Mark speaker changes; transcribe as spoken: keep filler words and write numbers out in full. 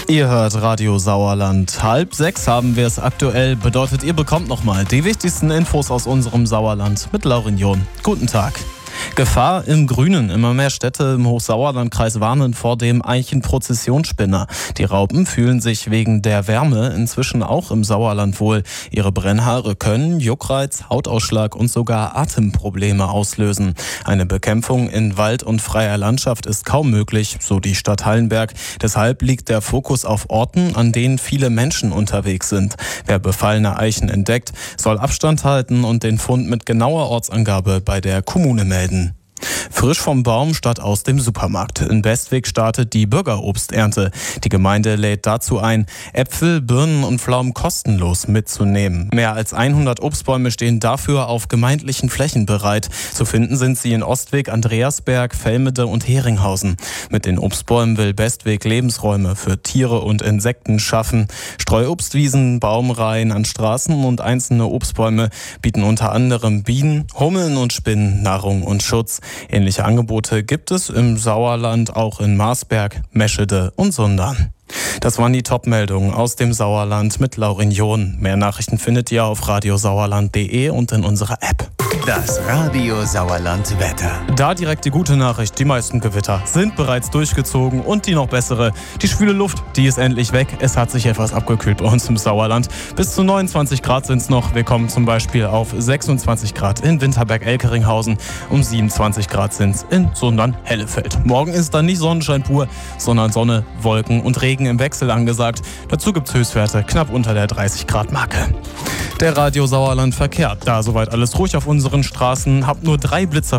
Speaker 1: Ihr hört Radio Sauerland. Halb sechs haben wir es aktuell. Bedeutet, ihr bekommt nochmal die wichtigsten Infos aus unserem Sauerland mit Laurin John. Guten Tag. Gefahr im Grünen. Immer mehr Städte im Hochsauerlandkreis warnen vor dem Eichenprozessionsspinner. Die Raupen fühlen sich wegen der Wärme inzwischen auch im Sauerland wohl. Ihre Brennhaare können Juckreiz, Hautausschlag und sogar Atemprobleme auslösen. Eine Bekämpfung in Wald und freier Landschaft ist kaum möglich, so die Stadt Hallenberg. Deshalb liegt der Fokus auf Orten, an denen viele Menschen unterwegs sind. Wer befallene Eichen entdeckt, soll Abstand halten und den Fund mit genauer Ortsangabe bei der Kommune melden. Frisch vom Baum statt aus dem Supermarkt. In Bestwig startet die Bürgerobsternte. Die Gemeinde lädt dazu ein, Äpfel, Birnen und Pflaumen kostenlos mitzunehmen. Mehr als hundert Obstbäume stehen dafür auf gemeindlichen Flächen bereit. Zu finden sind sie in Ostwig, Andreasberg, Velmede und Heringhausen. Mit den Obstbäumen will Bestwig Lebensräume für Tiere und Insekten schaffen. Streuobstwiesen, Baumreihen an Straßen und einzelne Obstbäume bieten unter anderem Bienen, Hummeln und Spinnen Nahrung und Schutz. Ähnliche Angebote gibt es im Sauerland auch in Marsberg, Meschede und Sundern. Das waren die Top-Meldungen aus dem Sauerland mit Laurin John. Mehr Nachrichten findet ihr auf radiosauerland punkt de und in unserer App.
Speaker 2: Das Radio Sauerland Wetter.
Speaker 1: Da direkt die gute Nachricht, die meisten Gewitter sind bereits durchgezogen und die noch bessere, die schwüle Luft, die ist endlich weg. Es hat sich etwas abgekühlt bei uns im Sauerland. Bis zu neunundzwanzig Grad sind es noch. Wir kommen zum Beispiel auf sechsundzwanzig Grad in Winterberg-Elkeringhausen. Um siebenundzwanzig Grad sind es in Sundern-Hellefeld. Morgen ist dann nicht Sonnenschein pur, sondern Sonne, Wolken und Regen im Wechsel angesagt. Dazu gibt es Höchstwerte knapp unter der dreißig Grad Marke. Der Radio Sauerland Verkehr. Da soweit alles ruhig auf unseren Straßen. Habt nur drei Blitzer